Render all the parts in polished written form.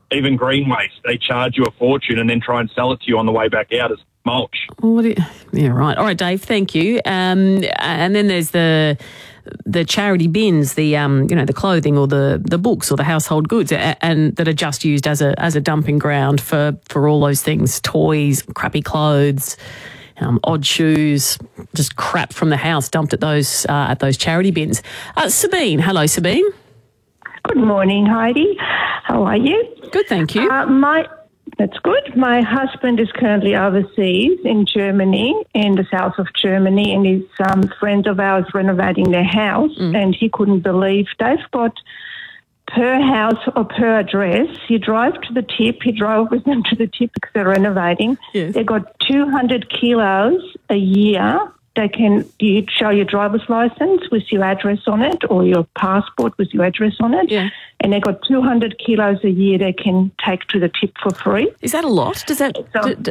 even green waste. They charge you a fortune and then try and sell it to you on the way back out as mulch. Yeah, right. All right, Dave, thank you. And then there's the charity bins, the clothing or the books or the household goods, and that are just used as a dumping ground for all those things: toys, crappy clothes, odd shoes, just crap from the house dumped at those charity bins. Sabine, hello, Sabine. Good morning, Heidi. How are you? Good, thank you. That's good. My husband is currently overseas in Germany, in the south of Germany, and his friends of ours renovating their house, and he couldn't believe they've got per house or per address. You drive to the tip. He drove with them to the tip because they're renovating. Yes. They've got 200 kilos a year. You show your driver's license with your address on it or your passport with your address on it. Yeah. And they've got 200 kilos a year they can take to the tip for free. Is that a lot? Does that...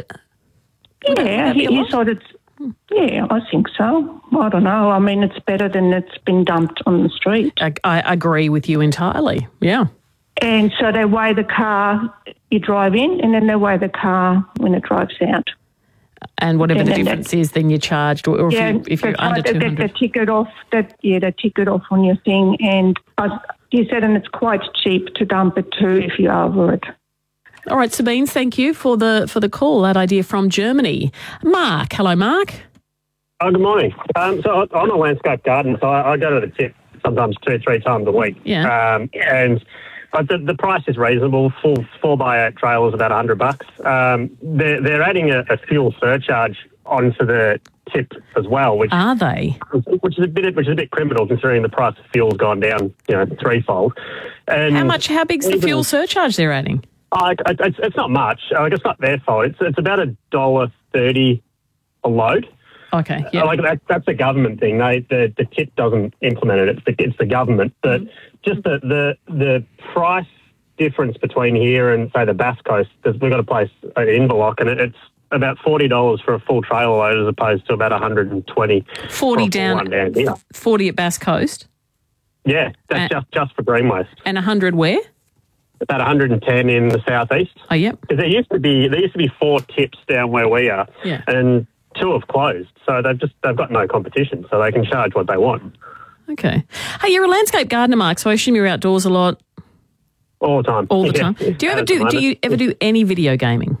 Yeah, he thought it's... Yeah, I think so. I don't know. I mean, it's better than it's been dumped on the street. I agree with you entirely, yeah. And so they weigh the car you drive in, and then they weigh the car when it drives out. And whatever the difference is, then you're charged, or if you're under 200. They tick it off. They tick it off on your thing, and you said, and it's quite cheap to dump it too if you're over it. All right, Sabine, thank you for the call. That idea from Germany. Mark, hello, Mark. Oh, good morning. So I'm a landscape gardener, so I go to the tip sometimes 2-3 times a week. Yeah. But the price is reasonable. Full 4x8 trailer is about $100. They're adding a fuel surcharge onto the tip as well. Are they? Which is a bit criminal considering the price of fuel's gone down, threefold. And how big's the fuel surcharge they're adding? It's not much. It's not their fault. It's about $1.30 a load. Okay, yeah. That's a government thing. The tip doesn't implement it. It's the government. But just the price difference between here and, say, the Bass Coast, we've got a place in Inverloch, and it's about $40 for a full trailer load as opposed to about $120. 40 down here. 40 at Bass Coast? Yeah, that's just for green waste. And 100 where? About 110 in the southeast. Oh, yep. Because there used to be 4 tips down where we are, and 2 have closed, so they've got no competition, so they can charge what they want. Okay. Hey, you're a landscape gardener, Mark, so I assume you're outdoors a lot. All the time. All the time. Do you ever do any video gaming?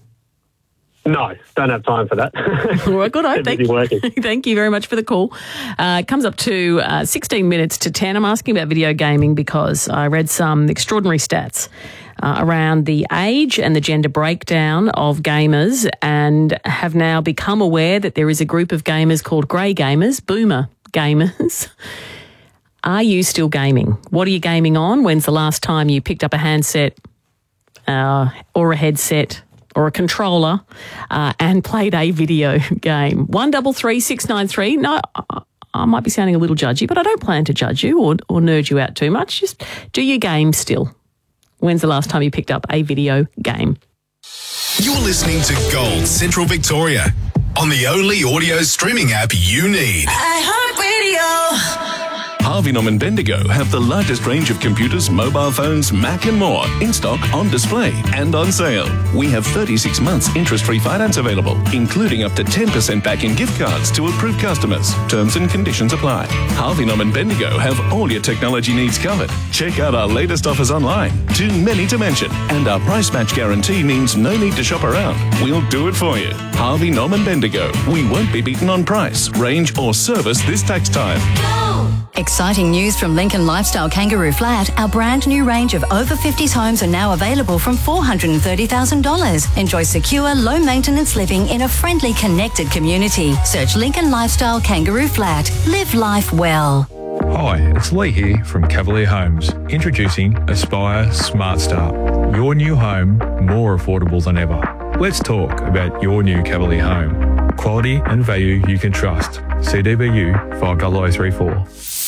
No, don't have time for that. All right, good. Thank you very much for the call. It comes up to 16 minutes to 10. I'm asking about video gaming because I read some extraordinary stats around the age and the gender breakdown of gamers, and have now become aware that there is a group of gamers called grey gamers, boomer gamers. Are you still gaming? What are you gaming on? When's the last time you picked up a handset or a headset or a controller and played a video game? 133 693. No, I might be sounding a little judgy, but I don't plan to judge you or nerd you out too much. Just do you game still? When's the last time you picked up a video game? You're listening to Gold Central Victoria on the only audio streaming app you need. iHeartRadio. Harvey Norman Bendigo have the largest range of computers, mobile phones, Mac and more in stock, on display and on sale. We have 36 months interest-free finance available, including up to 10% back in gift cards to approved customers. Terms and conditions apply. Harvey Norman Bendigo have all your technology needs covered. Check out our latest offers online. Too many to mention. And our price match guarantee means no need to shop around. We'll do it for you. Harvey Norman Bendigo. We won't be beaten on price, range or service this tax time. Exciting news from Lincoln Lifestyle Kangaroo Flat. Our brand new range of over 50s homes are now available from $430,000. Enjoy secure, low maintenance living in a friendly, connected community. Search Lincoln Lifestyle Kangaroo Flat. Live life well. Hi, it's Lee here from Cavalier Homes, introducing Aspire Smart Start. Your new home, more affordable than ever. Let's talk about your new Cavalier home. Quality and value you can trust. CDBU 50034.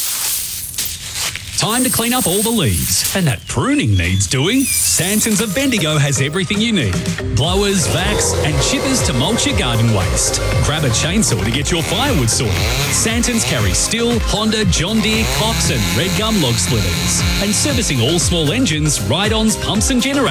Time to clean up all the leaves. And that pruning needs doing. Santons of Bendigo has everything you need. Blowers, vacs and chippers to mulch your garden waste. Grab a chainsaw to get your firewood sorted. Santons carry Stihl, Honda, John Deere, Cox and Red Gum log splitters. And servicing all small engines, ride-ons, pumps and generators.